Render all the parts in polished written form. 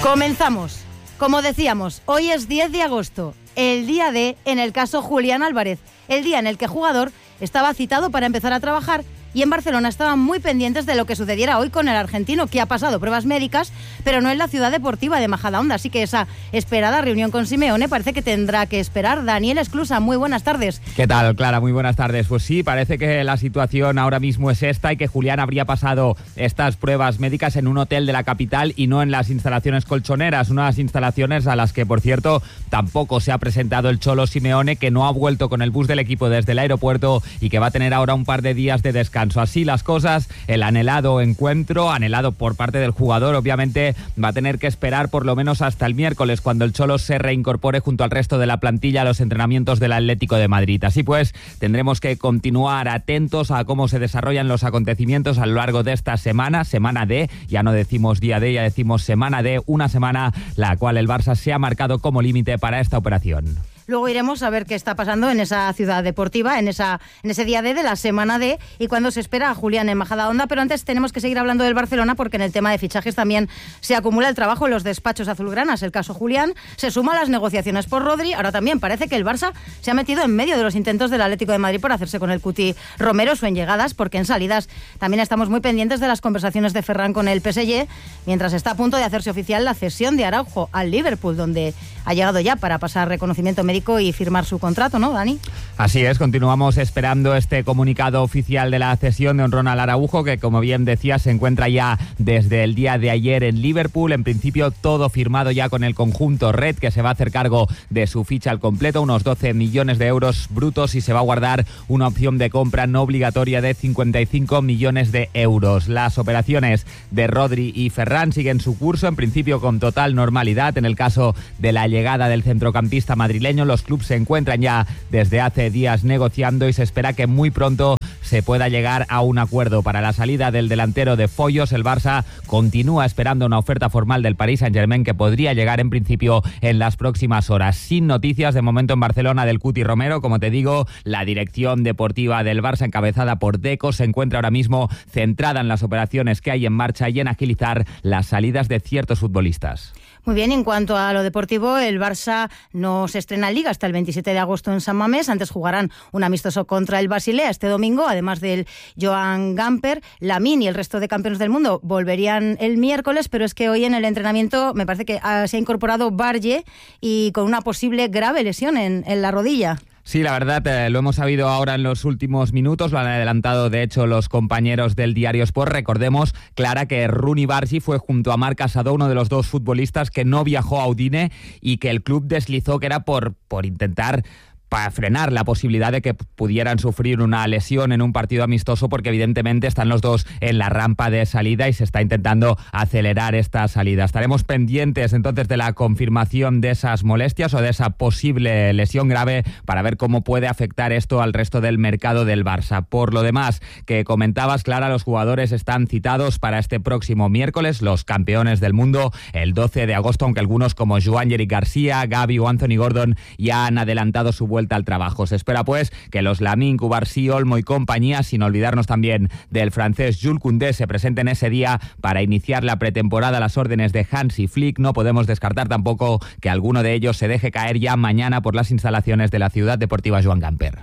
Comenzamos. Como decíamos, hoy es 10 de agosto, el día D en el caso Julián Álvarez, el día en el que el jugador estaba citado para empezar a trabajar y en Barcelona estaban muy pendientes de lo que sucediera hoy con el argentino, que ha pasado pruebas médicas, pero no en la ciudad deportiva de Majadahonda. Así que esa esperada reunión con Simeone parece que tendrá que esperar. Daniel Esclusa, muy buenas tardes. ¿Qué tal, Clara? Muy buenas tardes. Pues sí, parece que la situación ahora mismo es esta y que Julián habría pasado estas pruebas médicas en un hotel de la capital y no en las instalaciones colchoneras, unas instalaciones a las que, por cierto, tampoco se ha presentado el Cholo Simeone, que no ha vuelto con el bus del equipo desde el aeropuerto y que va a tener ahora un par de días de descanso. Así las cosas, el anhelado encuentro, anhelado por parte del jugador, obviamente va a tener que esperar por lo menos hasta el miércoles, cuando el Cholo se reincorpore junto al resto de la plantilla a los entrenamientos del Atlético de Madrid. Así pues, tendremos que continuar atentos a cómo se desarrollan los acontecimientos a lo largo de esta semana D, ya no decimos día D, ya decimos semana D, una semana la cual el Barça se ha marcado como límite para esta operación. Luego iremos a ver qué está pasando en esa ciudad deportiva, en ese día D de la semana D y cuándo se espera a Julián en Majadahonda. Pero antes tenemos que seguir hablando del Barcelona, porque en el tema de fichajes también se acumula el trabajo en los despachos azulgranas. El caso Julián se suma a las negociaciones por Rodri. Ahora también parece que el Barça se ha metido en medio de los intentos del Atlético de Madrid por hacerse con el Cuti Romero, o en llegadas, porque en salidas también estamos muy pendientes de las conversaciones de Ferran con el PSG, mientras está a punto de hacerse oficial la cesión de Araujo al Liverpool, donde ha llegado ya para pasar reconocimiento médico y firmar su contrato, ¿no, Dani? Así es, continuamos esperando este comunicado oficial de la cesión de Ronald Araujo, que, como bien decía, se encuentra ya desde el día de ayer en Liverpool. En principio todo firmado ya con el conjunto Red, que se va a hacer cargo de su ficha al completo, unos 12 millones de euros brutos, y se va a guardar una opción de compra no obligatoria de 55 millones de euros. Las operaciones de Rodri y Ferran siguen su curso, en principio con total normalidad. En el caso de la llegada del centrocampista madrileño, los clubes se encuentran ya desde hace días negociando y se espera que muy pronto se pueda llegar a un acuerdo para la salida del delantero de Follos. El Barça continúa esperando una oferta formal del Paris Saint-Germain, que podría llegar en principio en las próximas horas. Sin noticias de momento en Barcelona del Cuti Romero. Como te digo, la dirección deportiva del Barça, encabezada por Deco, se encuentra ahora mismo centrada en las operaciones que hay en marcha y en agilizar las salidas de ciertos futbolistas. Muy bien, en cuanto a lo deportivo, el Barça no se estrena en Liga hasta el 27 de agosto en San Mamés. Antes jugarán un amistoso contra el Basilea este domingo, además del Joan Gamper. Lamine y el resto de campeones del mundo volverían el miércoles, pero es que hoy en el entrenamiento me parece que se ha incorporado Barge, y con una posible grave lesión en la rodilla. Sí, la verdad, lo hemos sabido ahora en los últimos minutos, lo han adelantado de hecho los compañeros del Diario Sport. Recordemos, Clara, que Rooney Bargi fue junto a Marc Casado uno de los dos futbolistas que no viajó a Udine y que el club deslizó que era por intentar para frenar la posibilidad de que pudieran sufrir una lesión en un partido amistoso, porque evidentemente están los dos en la rampa de salida y se está intentando acelerar esta salida. Estaremos pendientes entonces de la confirmación de esas molestias o de esa posible lesión grave para ver cómo puede afectar esto al resto del mercado del Barça. Por lo demás, que comentabas, Clara, los jugadores están citados para este próximo miércoles, los campeones del mundo, el 12 de agosto, aunque algunos como Joan-Eric García, Gavi o Anthony Gordon ya han adelantado su vuelta al trabajo. Se espera pues que los Lamine, Cubarsí, Olmo y compañía, sin olvidarnos también del francés Jules Koundé, se presenten ese día para iniciar la pretemporada a las órdenes de Hansi Flick. No podemos descartar tampoco que alguno de ellos se deje caer ya mañana por las instalaciones de la ciudad deportiva Joan Gamper.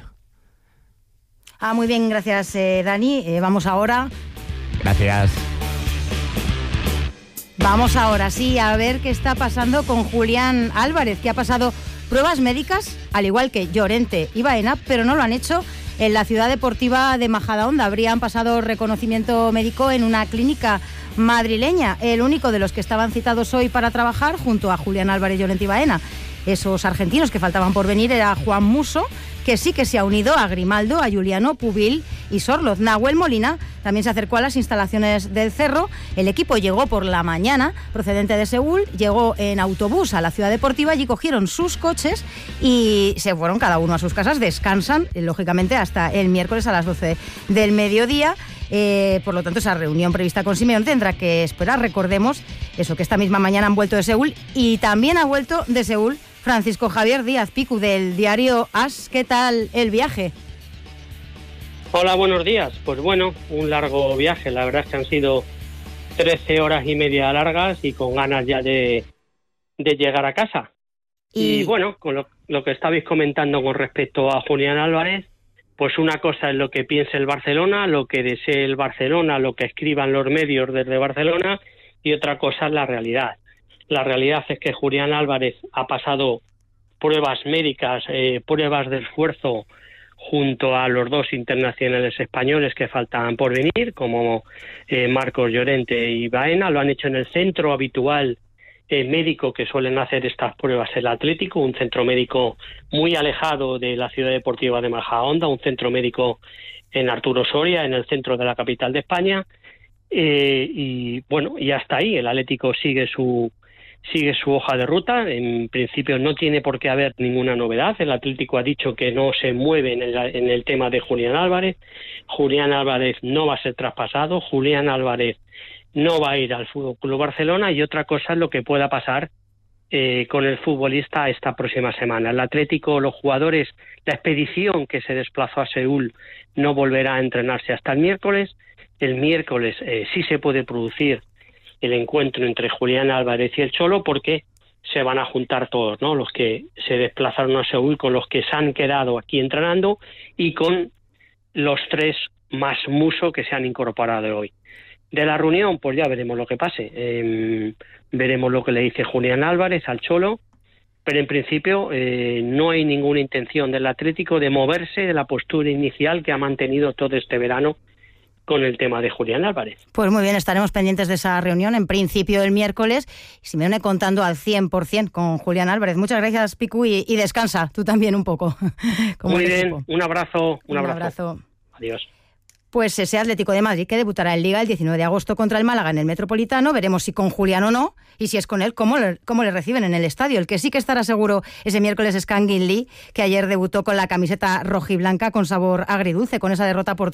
Muy bien, gracias, Dani. Vamos ahora. Gracias. Vamos ahora sí a ver qué está pasando con Julián Álvarez, que ha pasado pruebas médicas, al igual que Llorente y Baena, pero no lo han hecho en la ciudad deportiva de Majadahonda. Habrían pasado reconocimiento médico en una clínica madrileña. El único de los que estaban citados hoy para trabajar junto a Julián Álvarez, Llorente y Baena, esos argentinos que faltaban por venir, era Juan Musso, que sí que se ha unido a Grimaldo, a Juliano, Pubil y Sorloz. Nahuel Molina también se acercó a las instalaciones del Cerro. El equipo llegó por la mañana, procedente de Seúl, llegó en autobús a la ciudad deportiva, allí cogieron sus coches y se fueron cada uno a sus casas. Descansan, lógicamente, hasta el miércoles a las 12 del mediodía. Por lo tanto, esa reunión prevista con Simeone tendrá que esperar. Recordemos eso, que esta misma mañana han vuelto de Seúl, y también ha vuelto de Seúl Francisco Javier Díaz Picu, del diario AS. ¿Qué tal el viaje? Hola, buenos días. Pues bueno, un largo viaje. La verdad es que han sido 13 horas y media largas y con ganas ya de llegar a casa. Y bueno, con lo que estabais comentando con respecto a Julián Álvarez, pues una cosa es lo que piense el Barcelona, lo que desee el Barcelona, lo que escriban los medios desde Barcelona, y otra cosa es la realidad. La realidad es que Julián Álvarez ha pasado pruebas médicas, pruebas de esfuerzo junto a los dos internacionales españoles que faltan por venir, como Marcos Llorente y Baena. Lo han hecho en el centro habitual médico que suelen hacer estas pruebas el Atlético, un centro médico muy alejado de la ciudad deportiva de Majadahonda, un centro médico en Arturo Soria, en el centro de la capital de España, y bueno, y hasta ahí el Atlético sigue su hoja de ruta. En principio no tiene por qué haber ninguna novedad. El Atlético ha dicho que no se mueve en el tema de Julián Álvarez. Julián Álvarez no va a ser traspasado. Julián Álvarez no va a ir al Fútbol Club Barcelona, y otra cosa es lo que pueda pasar con el futbolista esta próxima semana. El Atlético, los jugadores, la expedición que se desplazó a Seúl no volverá a entrenarse hasta el miércoles. El miércoles sí se puede producir el encuentro entre Julián Álvarez y el Cholo, porque se van a juntar todos, ¿no? Los que se desplazaron a Seúl con los que se han quedado aquí entrenando y con los 3 más Muso que se han incorporado hoy. De la reunión, pues ya veremos lo que pase. Veremos lo que le dice Julián Álvarez al Cholo, pero en principio no hay ninguna intención del Atlético de moverse de la postura inicial que ha mantenido todo este verano con el tema de Julián Álvarez. Pues muy bien, estaremos pendientes de esa reunión, en principio el miércoles, y Simeone contando al 100% con Julián Álvarez. Muchas gracias, Picu, y descansa tú también un poco. Muy bien, un abrazo. Adiós. Pues ese Atlético de Madrid que debutará en Liga el 19 de agosto contra el Málaga en el Metropolitano. Veremos si con Julián o no, y si es con él, cómo le reciben en el estadio. El que sí que estará seguro ese miércoles es Kangin Lee, que ayer debutó con la camiseta rojiblanca con sabor agridulce, con esa derrota por